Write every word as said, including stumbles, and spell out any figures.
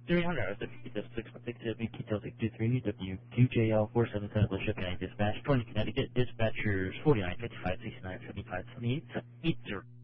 three hundred, six one six seven, Keto six two three, W two J L four seven seven, Alicia County Dispatch, twenty Connecticut, dispatchers forty-nine, fifty-five, sixty-nine, seventy-five, twenty-eight, eight zero.